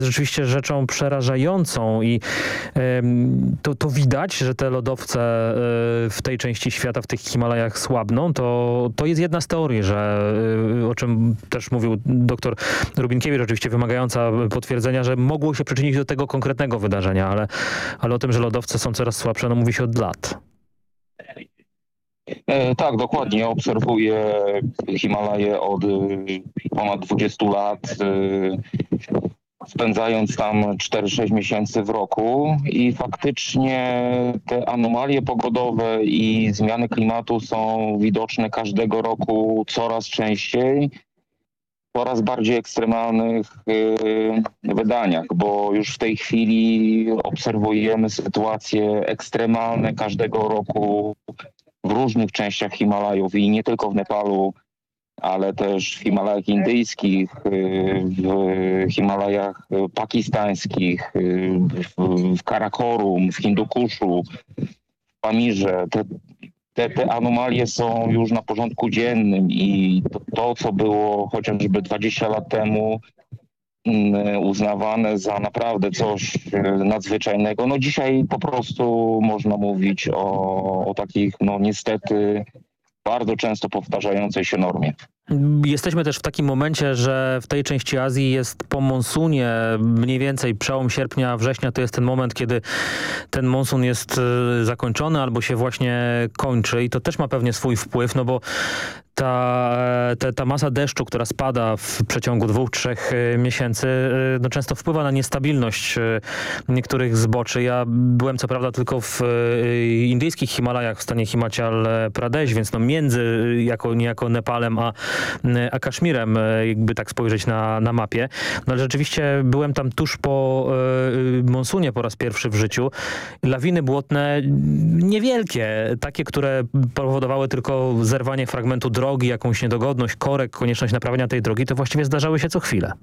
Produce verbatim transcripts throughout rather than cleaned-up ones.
rzeczywiście rzeczą przerażającą i to, to widać, że te lodowce w tej części świata, w tych Himalajach słabną. To, to jest jedna z teorii, że o czym też mówił doktor Rubinkiewicz, oczywiście wymagająca potwierdzenia, że mogło się przyczynić do tego konkretnego wydarzenia, ale, ale o tym, że lodowce są coraz słabsze, no mówi się od lat. E, tak, dokładnie. Ja obserwuję Himalaje od ponad dwudziestu lat, e, spędzając tam cztery sześć miesięcy w roku i faktycznie te anomalie pogodowe i zmiany klimatu są widoczne każdego roku coraz częściej, w coraz bardziej ekstremalnych e, wydaniach, bo już w tej chwili obserwujemy sytuacje ekstremalne każdego roku w różnych częściach Himalajów i nie tylko w Nepalu, ale też w Himalajach indyjskich, w Himalajach pakistańskich, w, w Karakorum, w Hindukuszu, w Pamirze. Te, te, te anomalie są już na porządku dziennym i to, to co było chociażby dwadzieścia lat temu uznawane za naprawdę coś nadzwyczajnego. No dzisiaj po prostu można mówić o, o takich, no niestety, bardzo często powtarzającej się normie. Jesteśmy też w takim momencie, że w tej części Azji jest po monsunie, mniej więcej przełom sierpnia, września to jest ten moment, kiedy ten monsun jest zakończony albo się właśnie kończy i to też ma pewnie swój wpływ, no bo ta, ta, ta masa deszczu, która spada w przeciągu dwóch, trzech miesięcy, no często wpływa na niestabilność niektórych zboczy. Ja byłem co prawda tylko w indyjskich Himalajach w stanie Himachal Pradesh, więc no między jako, niejako Nepalem a, a Kaszmirem, jakby tak spojrzeć na, na mapie. No ale rzeczywiście byłem tam tuż po monsunie po raz pierwszy w życiu. Lawiny błotne niewielkie, takie, które powodowały tylko zerwanie fragmentu drogi, jakąś niedogodność, korek, konieczność naprawiania tej drogi, to właściwie zdarzały się co chwilę.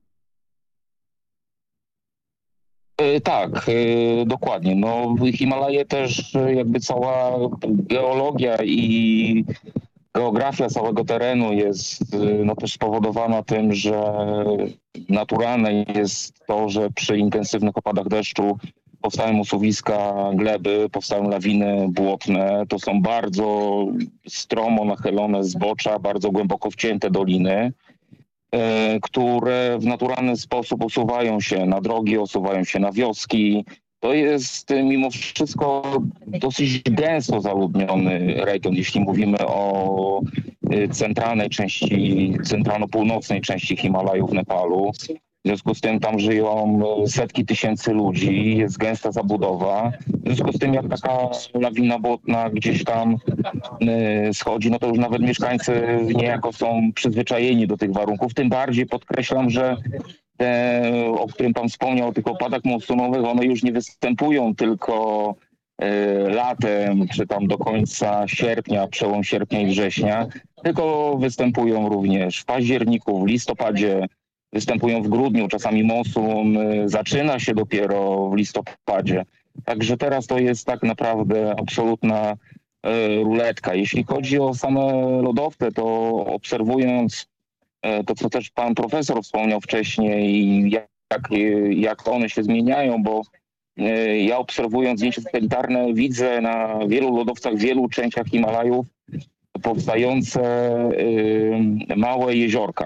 Tak, dokładnie. No, Himalaje też jakby cała geologia i geografia całego terenu jest no, też spowodowana tym, że naturalne jest to, że przy intensywnych opadach deszczu powstają usuwiska gleby, powstają lawiny błotne. To są bardzo stromo nachylone zbocza, bardzo głęboko wcięte doliny, e, które w naturalny sposób usuwają się na drogi, usuwają się na wioski. To jest mimo wszystko dosyć gęsto zaludniony region, jeśli mówimy o centralnej części, centralno-północnej części Himalajów Nepalu. W związku z tym tam żyją setki tysięcy ludzi, jest gęsta zabudowa. W związku z tym jak taka lawina błotna gdzieś tam schodzi, no to już nawet mieszkańcy niejako są przyzwyczajeni do tych warunków. Tym bardziej podkreślam, że te, o którym pan wspomniał, o tych opadach monsunowych, one już nie występują tylko latem, czy tam do końca sierpnia, przełom sierpnia i września, tylko występują również w październiku, w listopadzie, występują w grudniu, czasami monsun zaczyna się dopiero w listopadzie. Także teraz to jest tak naprawdę absolutna ruletka. Jeśli chodzi o same lodowce, to obserwując to, co też pan profesor wspomniał wcześniej, jak, jak one się zmieniają, bo ja obserwując zdjęcia satelitarne widzę na wielu lodowcach, w wielu częściach Himalajów powstające małe jeziorka.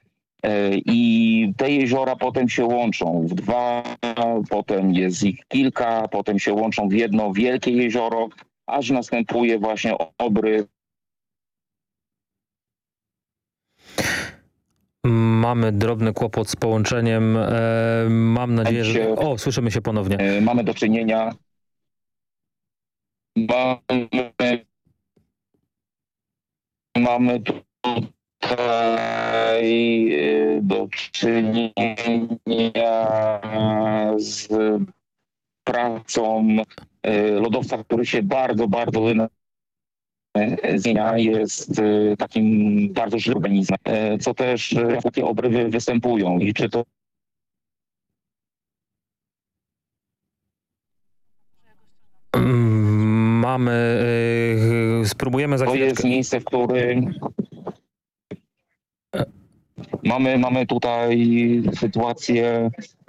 I te jeziora potem się łączą w dwa, potem jest ich kilka, potem się łączą w jedno wielkie jezioro, aż następuje właśnie obry. Mamy drobny kłopot z połączeniem. Mam nadzieję, że... O, słyszymy się ponownie. Mamy do czynienia... Mamy, mamy tutaj do czynienia z pracą lodowca, który się bardzo, bardzo zmienia, jest takim bardzo żywym organizmem, co też takie obrywy występują. I czy to mamy, spróbujemy za to chwileczkę... jest miejsce, w którym mamy, mamy tutaj sytuację